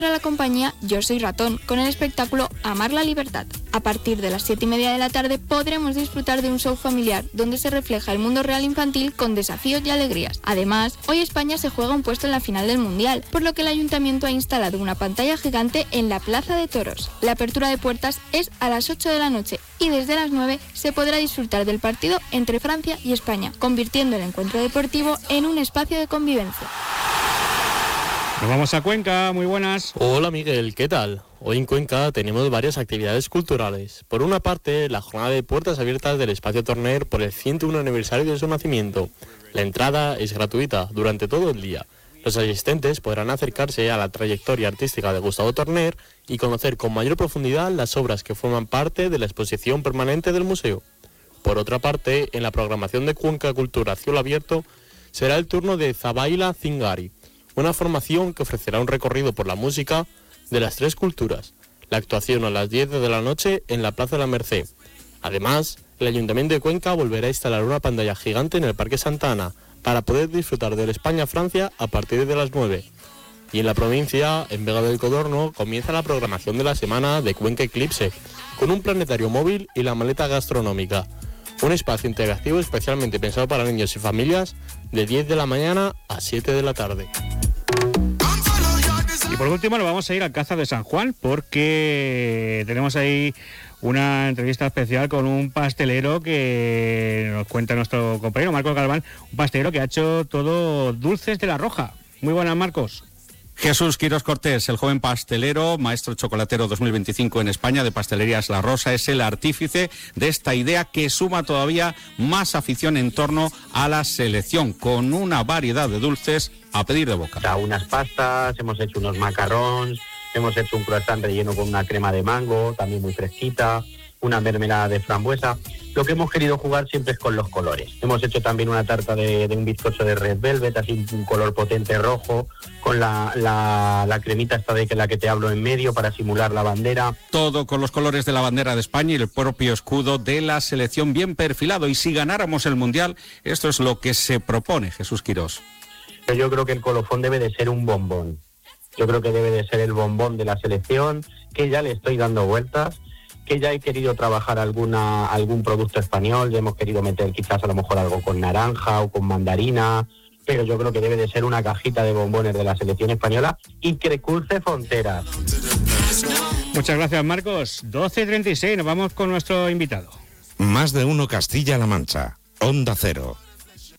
la compañía Yo Soy Ratón, con el espectáculo Amar la Libertad. A partir de las 7:30 de la tarde podremos disfrutar de un show familiar donde se refleja el mundo real infantil con desafíos y alegrías. Además, hoy España se juega un puesto en la final del Mundial, por lo que el Ayuntamiento ha instalado una pantalla gigante en la Plaza de Toros. La apertura de puertas es a las 8 de la noche y desde las 9 se podrá disfrutar del partido entre Francia y España, convirtiendo el encuentro deportivo en un espacio de convivencia. Nos vamos a Cuenca, muy buenas. Hola Miguel, ¿qué tal? Hoy en Cuenca tenemos varias actividades culturales. Por una parte, la jornada de puertas abiertas del Espacio Torner por el 101 aniversario de su nacimiento. La entrada es gratuita durante todo el día. Los asistentes podrán acercarse a la trayectoria artística de Gustavo Torner y conocer con mayor profundidad las obras que forman parte de la exposición permanente del museo. Por otra parte, en la programación de Cuenca Cultura a cielo abierto será el turno de Zabaila Zingari, una formación que ofrecerá un recorrido por la música de las tres culturas. La actuación a las 10 de la noche en la Plaza de la Merced. Además, el Ayuntamiento de Cuenca volverá a instalar una pantalla gigante en el Parque Santa Ana para poder disfrutar del España-Francia a partir de las 9. Y en la provincia, en Vega del Codorno, comienza la programación de la semana de Cuenca Eclipse, con un planetario móvil y la maleta gastronómica. Un espacio interactivo especialmente pensado para niños y familias de 10 de la mañana a 7 de la tarde. Y por último nos vamos a ir al Alcázar de San Juan porque tenemos ahí una entrevista especial con un pastelero que nos cuenta nuestro compañero Marcos Galván, un pastelero que ha hecho todo dulces de la Roja. Muy buenas, Marcos. Jesús Quirós Cortés, el joven pastelero, maestro chocolatero 2025 en España de Pastelerías La Rosa, es el artífice de esta idea que suma todavía más afición en torno a la selección, con una variedad de dulces a pedir de boca. Unas pastas, hemos hecho unos macarrons, hemos hecho un croissant relleno con una crema de mango, también muy fresquita, una mermelada de frambuesa. Lo que hemos querido jugar siempre es con los colores. Hemos hecho también una tarta de un bizcocho de red velvet, así un color potente rojo, con la cremita esta de la que te hablo en medio para simular la bandera. Todo con los colores de la bandera de España y el propio escudo de la selección bien perfilado. Y si ganáramos el Mundial, esto es lo que se propone Jesús Quirós. Yo creo que el colofón debe de ser un bombón. Yo creo que debe de ser el bombón de la selección, que ya le estoy dando vueltas, que ya he querido trabajar algún producto español, ya hemos querido meter quizás a lo mejor algo con naranja o con mandarina, pero yo creo que debe de ser una cajita de bombones de la selección española y que cruce fronteras. Muchas gracias, Marcos. 12:36, nos vamos con nuestro invitado. Más de uno Castilla-La Mancha, Onda Cero.